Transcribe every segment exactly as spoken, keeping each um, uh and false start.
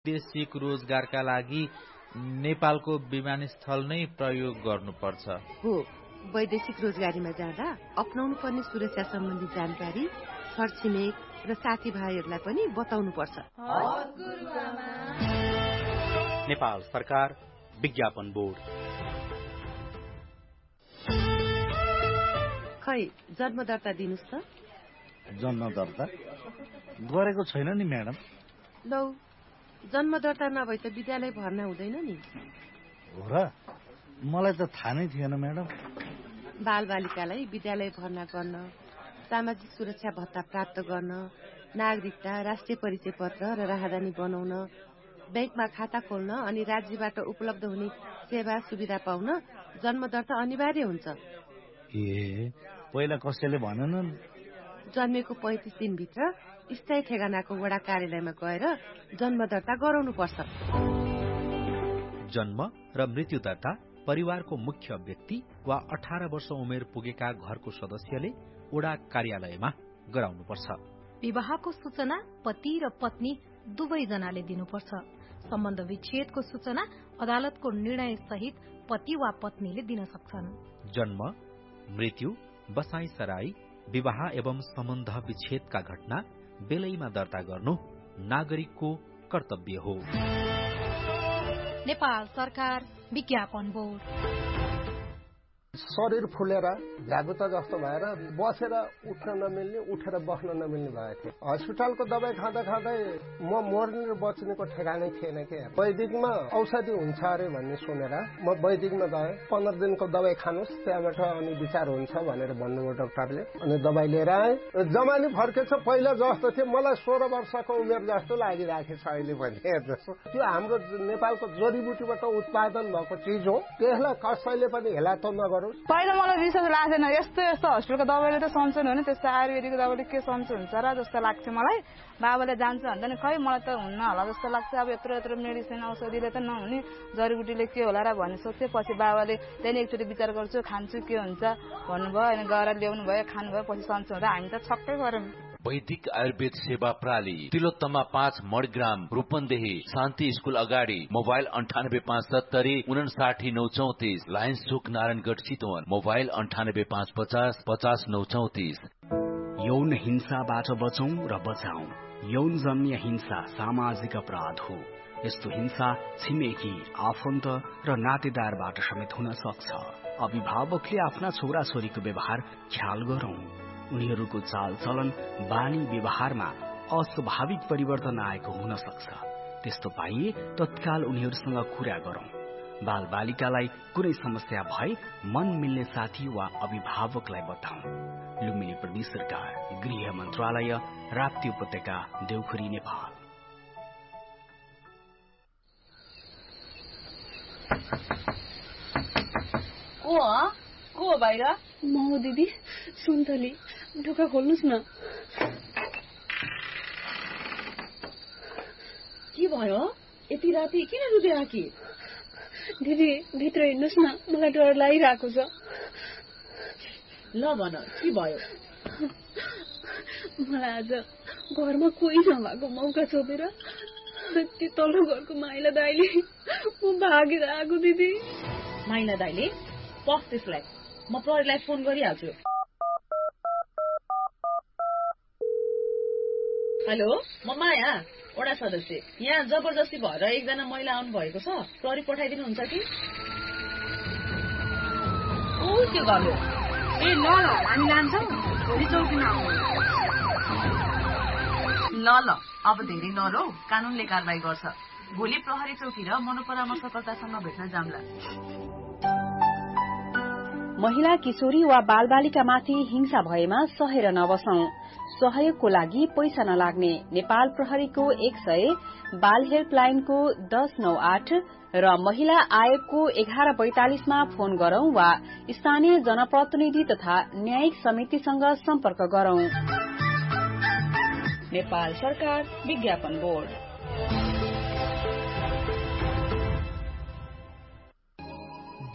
वैदेशिक रोजगारका लागि नेपालको विमानस्थल नै प्रयोग गर्नुपर्छ। हो, वैदेशिक रोजगारीमा जाँदा अपनाउनु पर्ने सुरक्षा सम्बन्धी जानकारी छरछिमेक र साथीभाइहरूलाई पनि बताउनु पर्छ। नेपाल सरकार विज्ञापन बोर्ड। खै जन्म दर्ता दिनुस् त। जन्म दर्ता गरेको छैन नि म्याडम। लौ, जन्म दर्ता नभए त विद्यालय भर्ना हुँदैन नि। हो र, मलाई त थाहा नै थिएन म्याडम। बालबालिकालाई विद्यालय भर्ना गर्न, सामाजिक सुरक्षा भत्ता प्राप्त गर्न, नागरिकता, राष्ट्रिय परिचय पत्र र राहदानी बनाउन, ब्याङ्कमा खाता खोल्न अनि राज्यबाट उपलब्ध हुने सेवा सुविधा पाउन जन्म दर्ता अनिवार्य हुन्छ। ए, पहिला कसैले भनेनन्? जन्मेको पैँतिस दिनभित्र स्थायी ठेगानाको वडा कार्यालयमा गएर जन्म दर्ता गराउनु पर्छ। जन्म र मृत्यु दर्ता परिवारको मुख्य व्यक्ति वा अठार वर्ष उमेर पुगेका घरको सदस्यले वडा कार्यालयमा गराउनुपर्छ। विवाहको सूचना पति र पत्नी दुवैजनाले दिनुपर्छ। सम्बन्ध विच्छेदको सूचना अदालतको निर्णय सहित पति वा पत्नीले दिन सक्छन्। जन्म, मृत्यु, बसाई सराई, विवाह एवं सम्बन्ध विच्छेदका घटना बेलैमा दर्ता गर्नु नागरिकको कर्तव्य हो। नेपाल सरकार विज्ञापन बोर्ड। शरीर फुलेर भ्यागुता जस्तो भएर बसेर उठ्न नमिल्ने, उठेर बस्न नमिल्ने भएको थियो। हस्पिटलको दबाई खाँदा खाँदै म मर्ने र बच्नेको ठेगानै थिएन के। वैदिकमा औषधि हुन्छ अरे भन्ने सुनेर म वैदिकमा गएँ। पन्ध्र दिनको दबाई खानुहोस्, त्यहाँबाट अनि विचार हुन्छ भनेर भन्नुभयो डाक्टरले। अनि दबाई लिएर आएँ। जमानी फर्केछ, पहिला जस्तो थियो मलाई सोह्र वर्षको उमेर जस्तो लागिराखेछ अहिले पनि। त्यो हाम्रो नेपालको जडीबुटीबाट उत्पादन भएको चिज हो, त्यसलाई कसैले पनि हेला त नगर्नु। पहिला मलाई विश्वास लाग्दैन, यस्तो यस्तो हस्पिटलको दबाईले त सन्चो हुने, त्यस्तो आयुर्वेदिकको दबाईले के सन्चो हुन्छ र जस्तो लाग्थ्यो मलाई। बाबाले जान्छ भन्दा नि खै मलाई त हुन्न होला जस्तो लाग्छ। अब यत्रो यत्रो मेडिसिन औषधिले त नहुने, जडीबुटीले के होला र भन्ने सोच्थेँ। पछि बाबाले त्यहाँदेखि एकचोटि विचार गर्छु, खान्छु के हुन्छ भन्नुभयो। अनि गएर ल्याउनु भयो, खानुभयो, पछि सन्चो हुँदा हामी त छक्कै गऱ्यौँ। वैदिक आयुर्वेद सेवा प्रणाली, तिलोत्तमा पाँच मणिग्राम, रूपन्देही, शान्ति स्कूल अगाडि। मोबाइल अन्ठानब्बे पाँच सत्तरी उनासाठी नौ चौतिस, लायन्स चोक नारायणगढ चितवन। मोबाइल अन्ठानब्बे पाँच पचास पचास नौ चौतिस। यौन हिंसाबाट बचौं र बचाउँ। यौन जन्य हिंसा सामाजिक अपराध हो। यस्तो हिंसा छिमेकी, आफन्त र नातेदारबाट समेत हुन सक्छ। अभिभावकले आफ्ना छोरा छोरीको व्यवहार ख्याल गरौं। उनीहरूको चालचलन, बानी व्यवहारमा अस्वाभाविक परिवर्तन आएको हुन सक्छ। त्यस्तो पाइए तत्काल उनीहरूसँग कुरा गरौं। बाल बालिकालाई कुनै समस्या भए मन मिल्ने साथी वा अभिभावकलाई बताउँ। लुम्बिनी प्रदेश सरकार, गृह मन्त्रालय, राप्ती उपत्यका, देउखुरी, नेपाल। को को बाहिर? म हो दिदी, सुन्तली। ढोका खोल्नुहोस् न। के भयो? यति राति किन रुँदै आकी? दिदी भित्र हिँड्नुहोस् न, मलाई डर लागिरहेको छ। ल भन, के भयो? मलाई आज घरमा कोही नभएको मौका छोपेर त्यो तल्लो घरको माइला दाइले म भागेर आएको दिदी। माइला दाइले? पस त्यसलाई, म प्रहरीलाई फोन गरिहाल्छु। हेलो, म माया, वडा सदस्य। यहाँ जबरजस्ती भएर एकजना महिला आउनु भएको छ, प्रहरी पठाइदिनुहुन्छ कि? ओ त्यो गर्यो। ए ल ल, हामी लान्छौँ, भोलि चौकीमा आउनु। ल ल, अब धेरै नरौ, कानूनले कारवाही गर्छ। भोलि प्रहरी चौकी र मनोपरामर्शकर्तासँग भेट्न जाम्ला। महिला, किशोरी वा बालबालिकामाथि हिंसा भएमा सहेर नबसौं। सहयोगको लागि पैसा नलाग्ने नेपाल प्रहरीको एक सय, बाल हेल्पलाइनको दस नौ आठ र महिला आयोगको एघार बैतालिसमा फोन गरौं वा स्थानीय जनप्रतिनिधि तथा न्यायिक समितिसँग सम्पर्क गरौं। नेपाल सरकार विज्ञापन बोर्ड।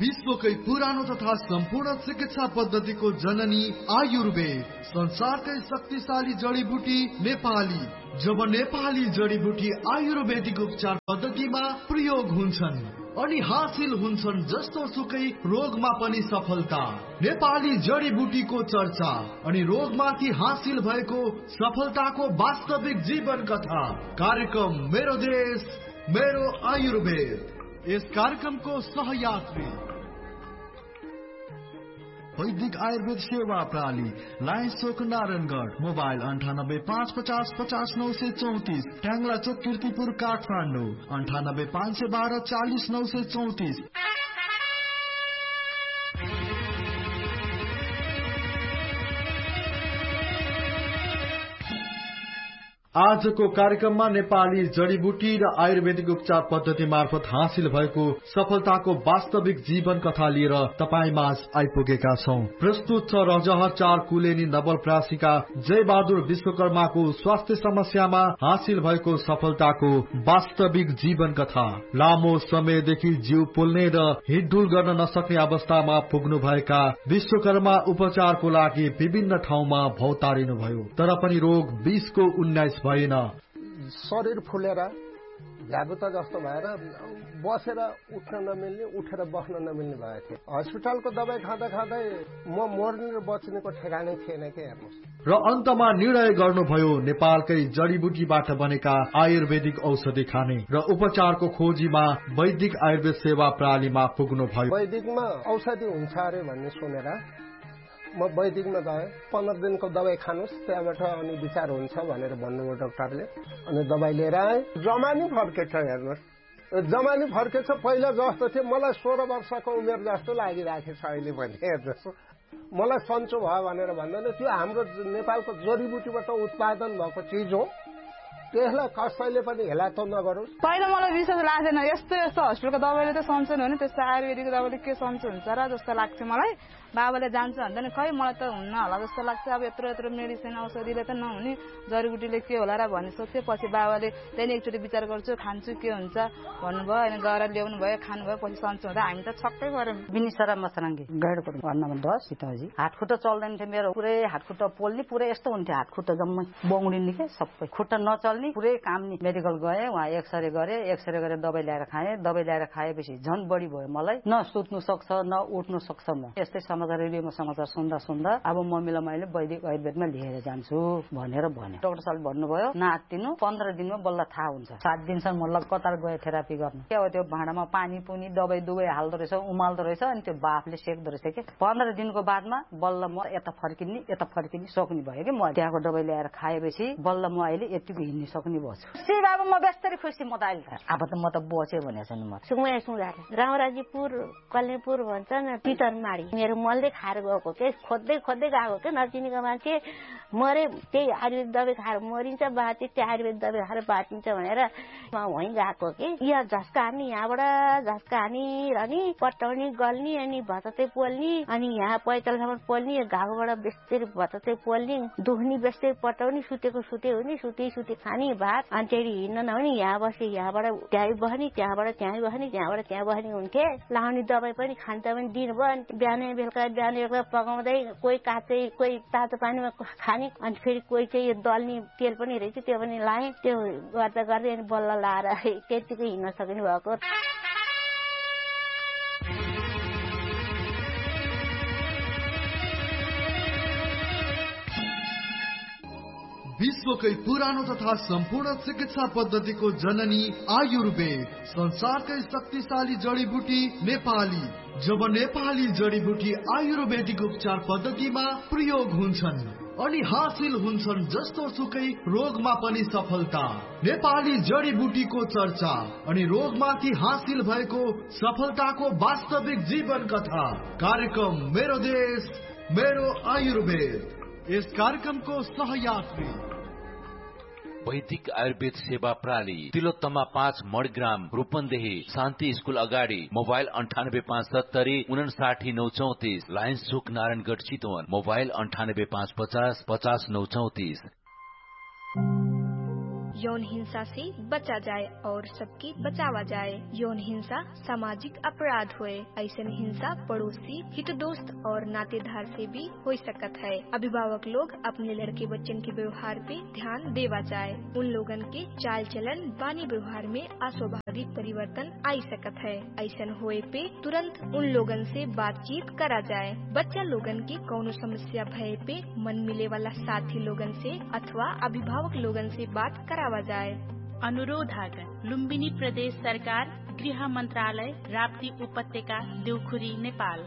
विश्वकै पुरानो तथा सम्पूर्ण चिकित्सा पद्धतिको जननी आयुर्वेद, संसारकै शक्तिशाली जडीबुटी नेपाली। जब नेपाली जडीबुटी आयुर्वेदिक उपचार पद्धतिमा प्रयोग हुन्छन् अनि हासिल हुन्छन् जस्तो सुकै रोगमा पनि सफलता। नेपाली जडीबुटीको चर्चा अनि रोगमाथि हासिल भएको सफलताको वास्तविक जीवन कथा। कार्यक्रम मेरो देश मेरो आयुर्वेद। यस कार्यक्रमको सहयात्री वैदिक आयुर्वेद सेवा प्रणाली, लायन्स चोक नारायणगढ। मोबाइल अन्ठानब्बे पाँच पचास पचास नौ सय चौतिस। ट्याङ्ला चोक किर्तिपुर काठमाडौँ अन्ठानब्बे पाँच सय बाह्र चालिस नौ सय चौतिस। आजको कार्यक्रममा नेपाली जडीबुटी र आयुर्वेदिक उपचार पद्धति मार्फत हासिल भएको सफलताको वास्तविक जीवन कथा लिएर तपाईँ माझ आइपुगेका छौं। प्रस्तुत छ रजहर चार कुलेनी नवलप्रासीका जय बहादुर विश्वकर्माको स्वास्थ्य समस्यामा हासिल भएको सफलताको वास्तविक जीवन कथा। लामो समयदेखि जिउ पोल्ने र हिडडुल गर्न नसक्ने अवस्थामा पुग्नु भएका विश्वकर्मा उपचारको लागि विभिन्न ठाउँमा भौतारिनु भयो, तर पनि रोग बीसको उन्नाइस भएन। शरीर फुलेर भ्यागुता जस्तो भएर बसेर उठ्न नमिल्ने, उठेर बस्न नमिल्ने भएको थियो। हस्पिटलको दबाई खाँदा खाँदै म मर्ने र बच्नेको ठेगानै थिएन के हेर्नुहोस्। र अन्तमा निर्णय गर्नुभयो नेपालकै जडीबुटीबाट बनेका आयुर्वेदिक औषधि खाने र उपचारको खोजीमा वैदिक आयुर्वेद सेवा प्रणालीमा पुग्नु भयो। वैदिकमा औषधि हुन्छ अरे भन्ने सुनेर म वैदिकमा गएँ। पन्ध्र दिनको दबाई खानुहोस्, त्यहाँबाट अनि विचार हुन्छ भनेर भन्नुभयो डाक्टरले। अनि दबाई लिएर आएँ। जमानी फर्केछ हेर्नुहोस्, जमानी फर्केछ। पहिला जस्तो थियो मलाई सोह्र वर्षको उमेर जस्तो लागिरहेको छ अहिले पनि हेर्नुहोस्। मलाई सन्चो भयो भनेर भन्दैन, त्यो हाम्रो नेपालको जडीबुटीबाट उत्पादन भएको चिज हो, त्यसलाई कसैले पनि हेला त नगरोस्। पहिला मलाई विश्वास लाग्दैन, यस्तो यस्तो हस्पिटलको दबाईले त सन्चो हुने, त्यस्तो आयुर्वेदिकको दबाईले के सन्चो हुन्छ र जस्तो लाग्थ्यो मलाई। बाबाले जान्छ भन्दा नि खै मलाई त हुन्न होला जस्तो लाग्छ। अब यत्रो यत्रो मेडिसिन औषधिले त नहुने, जडीबुटीले के होला र भन्ने सोच्थेँ। पछि बाबाले त्यहाँदेखि एकचोटि विचार गर्छु, खान्छु के हुन्छ भन्नुभयो। अनि गएर ल्याउनु भयो, खानुभयो, पछि सन्चो हुँदा हामी त छक्कै गऱ्यौँ। बिनिसरा मसराङ्गी गैडको भन्नमा दस सीताजी हात खुट्टा चल्दैन थियो मेरो, पुरै हात खुट्टा पोल्ने, पुरै यस्तो हुन्थ्यो हात खुट्टा जम्मै बङ्गुडिने के सबै, खुट्टा नचल्ने, पुरै काम्ने। मेडिकल गएँ, उहाँ एक्सरे गरे, एक्सरे गरेर दबाई ल्याएर खाएँ। दबाई ल्याएर खाएपछि झन् बढी भयो मलाई, न सुत्नु सक्छ न उठ्नु सक्छ। म यस्तै समाचार रेडियोमा समाचार सुन्दा सुन्दा अब मम्मीलाई मैले वैदिक आयुर्वेदमा लिएर जान्छु भनेर भने। डाक्टर साहबले भन्नुभयो नातिनु पन्ध्र दिनमा बल्ल थाहा हुन्छ। सात दिनसम्म म लगातार गए थेरापी गर्न। के हो त्यो भाँडामा पानी पुनी दबाई दुबै हाल्दो रहेछ, उमाल्दो रहेछ, अनि त्यो बाफले सेक्दो रहेछ के। पन्ध्र दिनको बादमा बल्ल म यता फर्किने यता फर्किने सक्ने भयो कि। म त्यहाँको दबाई ल्याएर खाएपछि बल्ल म अहिले यतिको हिँड्ने सक्ने भएछु। सी बाबा म बेस्तरी खुसी म त अहिले त अब त म त बचे भनेको छु नि। म सुङै सुङार रामराजीपुर कलेपुर भन्छ न, पितरमाडी मेरो मलले खाएर गएको के, खोज्दै खोज्दै गएको के। नचिनेको मान्छे मरे त्यही आयुर्वेद दबाई खाएर मरिन्छ, बाँचे त्यही आयुर्वेद दबाई खाएर बाँचिन्छ भनेर वहीँ गएको कि। यहाँ झस्का हान्ने, यहाँबाट झस्का हानी रहने, पटाउने गल्ने, अनि भततै पोल्ने, अनि यहाँ पैतालसम्म पोल्ने, घाउबाट बेस्तरी भततै पोल्ने, दुख्ने बेस्तरी पटाउने, सुतेको सुते हुने, सुते सुते खाने भात। अनि त्यही हिँड्न नहुने, यहाँ बसे यहाँबाट त्यहीँ बस्ने, त्यहाँबाट त्यहीँ बस्ने, त्यहाँबाट त्यहाँ बस्ने हुन्थे। लाउने दबाई पनि खान्छ पनि दिनुभयो। अनि बिहान बेलुका बिहान बेलुका पकाउँदै कोही काँचै कोही तातो पानीमा खाने, अनि फेरि कोही चाहिँ यो दल्ने तेल पनि रहेछ त्यो पनि लाएँ। त्यो गर्दा गर्दै अनि बल्ल लाएर त्यतिकै हिँड्न सक्ने भएको। विश्वकै पुरानो तथा सम्पूर्ण चिकित्सा पद्धतिको जननी आयुर्वेद, संसारकै शक्तिशाली जडीबुटी नेपाली। जब नेपाली जडीबुटी आयुर्वेदिक उपचार पद्धतिमा प्रयोग हुन्छन् अनि हासिल हुन्छन् जस्तो सुकै रोगमा पनि सफलता। नेपाली जडीबुटीको चर्चा अनि रोगमाथि हासिल भएको सफलताको वास्तविक जीवन कथा। कार्यक्रम मेरो देश मेरो आयुर्वेद। यस कार्यक्रमको सहयात्री वैदिक आयुर्वेद सेवा प्रणाली, तिलोत्तमा पाँच मणिग्राम, रूपन्देही शान्ति स्कूल अगाडि। मोबाइल अन्ठानब्बे पाँच सत्तरी उनासाठी नौ चौतिस। लायन्स चोक नारायणगढ चितवन। मोबाइल अन्ठानब्बे पाँच पचास पचास नौ चौतिस। यौन हिंसा से बचा जाए और सबके बचावा जाए। यौन हिंसा सामाजिक अपराध हुए, ऐसा हिंसा पड़ोसी, हित दोस्त और नातेदार से भी हो सकत है। अभिभावक लोग अपने लड़के बच्चन के व्यवहार पे ध्यान देवा जाए। उन लोगन के चाल चलन बानी व्यवहार में अस्वाभाविक परिवर्तन आई सकत है। ऐसा होए पे तुरंत उन लोगन से बातचीत करा जाए। बच्चा लोगन की कौनो समस्या भय पे मन मिले वाला साथी लोगन से अथवा अभिभावक लोगन से बात करावा जाए। अनुरोध आगर लुम्बिनी प्रदेश सरकार, गृह मंत्रालय, राप्ती उपत्यका, देउखुरी, नेपाल।